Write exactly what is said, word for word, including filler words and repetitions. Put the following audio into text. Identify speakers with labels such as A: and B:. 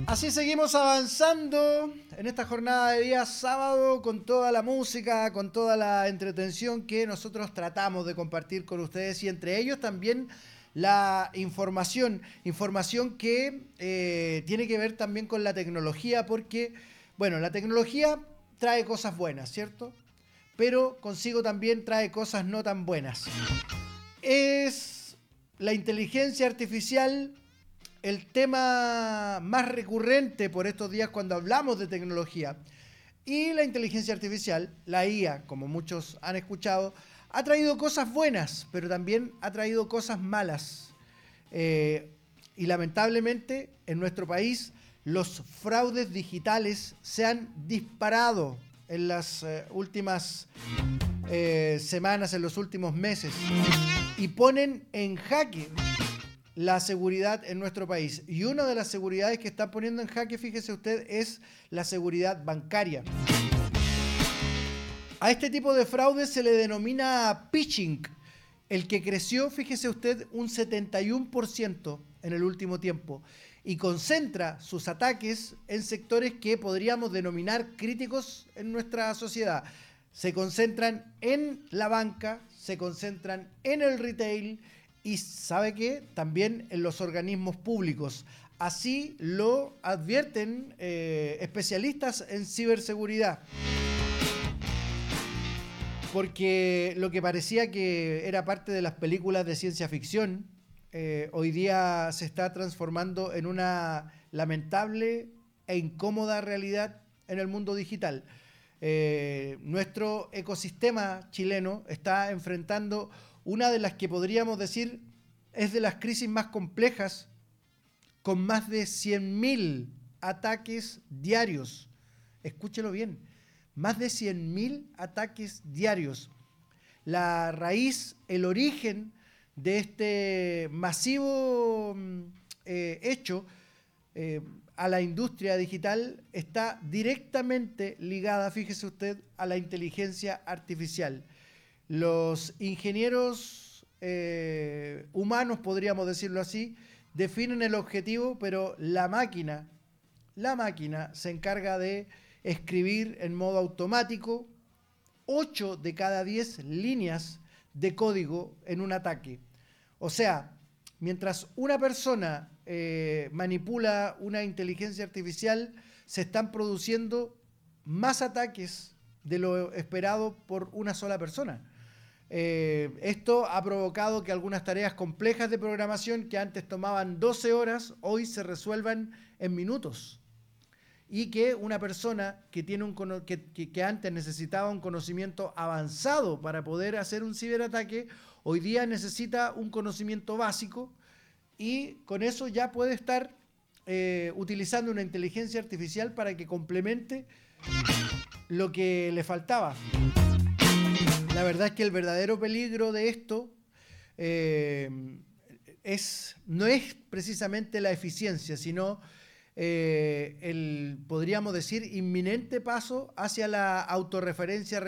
A: Así seguimos avanzando en esta jornada de día sábado con toda la música, con toda la entretención que nosotros tratamos de compartir con ustedes y entre ellos también la información, información que eh, tiene que ver también con la tecnología porque, bueno, la tecnología trae cosas buenas, ¿cierto? Pero consigo también trae cosas no tan buenas. Es la inteligencia artificial el tema más recurrente por estos días cuando hablamos de tecnología. Y la inteligencia artificial, la I A, como muchos han escuchado, ha traído cosas buenas, pero también ha traído cosas malas. Eh, y lamentablemente en nuestro país los fraudes digitales se han disparado en las eh, últimas eh, semanas, en los últimos meses, y ponen en jaque la seguridad en nuestro país. Y una de las seguridades que están poniendo en jaque, fíjese usted, es la seguridad bancaria. A este tipo de fraude se le denomina phishing, el que creció, fíjese usted, un setenta y uno por ciento en el último tiempo y concentra sus ataques en sectores que podríamos denominar críticos en nuestra sociedad. Se concentran en la banca, se concentran en el retail y, ¿sabe qué? También en los organismos públicos. Así lo advierten eh, especialistas en ciberseguridad. Porque lo que parecía que era parte de las películas de ciencia ficción, eh, hoy día se está transformando en una lamentable e incómoda realidad en el mundo digital. Eh, nuestro ecosistema chileno está enfrentando una de las que podríamos decir es de las crisis más complejas, con más de cien mil ataques diarios. Escúchelo bien, más de cien mil ataques diarios. La raíz, el origen de este masivo eh, hecho eh, a la industria digital está directamente ligada, fíjese usted, a la inteligencia artificial. Los ingenieros eh, humanos, podríamos decirlo así, definen el objetivo, pero la máquina, la máquina se encarga de escribir en modo automático ocho de cada diez líneas de código en un ataque. O sea, mientras una persona eh, manipula una inteligencia artificial, se están produciendo más ataques de lo esperado por una sola persona. Eh, esto ha provocado que algunas tareas complejas de programación que antes tomaban doce horas, hoy se resuelvan en minutos. Y que una persona que, tiene un, que, que, que antes necesitaba un conocimiento avanzado para poder hacer un ciberataque, hoy día necesita un conocimiento básico y con eso ya puede estar eh, utilizando una inteligencia artificial para que complemente lo que le faltaba. La verdad es que el verdadero peligro de esto eh, es, no es precisamente la eficiencia, sino eh, el, podríamos decir, inminente paso hacia la autorreferencia